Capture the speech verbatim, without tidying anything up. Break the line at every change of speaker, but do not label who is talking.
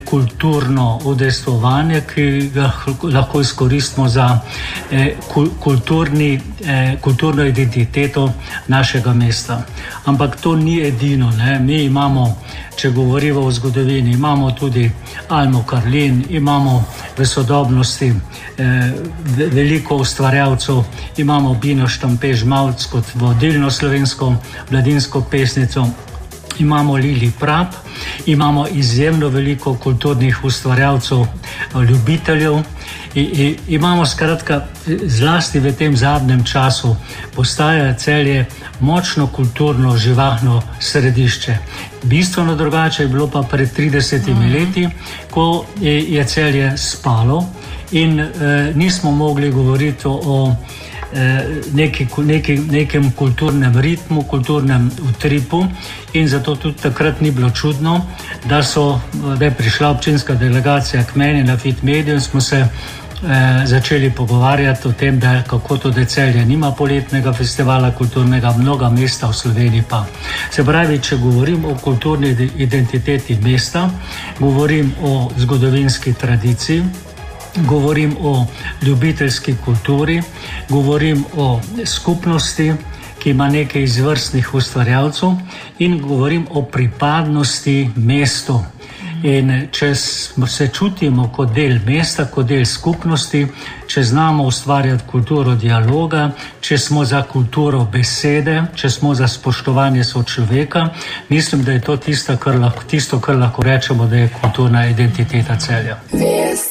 kulturno udejstvovanje, ki ga lahko izkoristimo za eh, kulturni, eh, kulturno identiteto našega mesta. Ampak to ni edino, ne. Mi imamo, če govorimo o zgodovini, imamo tudi Almo Karlin, imamo v sodobnosti eh, veliko ustvarjalcev, imamo Bino Štampež-Mavc kot vodilno slovensko mladinsko pesnico, imamo Lili Prap, imamo izjemno veliko kulturnih ustvarjalcev, ljubiteljev, I, i, imamo skratka zlasti v tem zadnjem času postaja Celje močno kulturno živahno središče. Bistveno drugače je bilo pa pred tridesetimi leti, ko je, je Celje spalo in e, nismo mogli govoriti o Neki, neki, nekem kulturnem ritmu, kulturnem utripu in zato tudi takrat ni bilo čudno, da, so, da je prišla občinska delegacija k meni na Fit Media in smo se eh, začeli pogovarjati o tem, da kako to, da Celje nima poletnega festivala kulturnega, mnoga mesta v Sloveniji pa. Se pravi, če govorim o kulturni identiteti mesta, govorim o zgodovinski tradiciji, govorim o ljubiteljski kulturi, govorim o skupnosti, ki ima nekaj izvrstnih ustvarjalcev in govorim o pripadnosti mestu. In če se čutimo kot del mesta, kot del skupnosti, če znamo ustvarjati kulturo dialoga, če smo za kulturo besede, če smo za spoštovanje sočloveka, mislim, da je to tisto, kar lahko, tisto, kar lahko rečemo, da je kulturna identiteta Celja.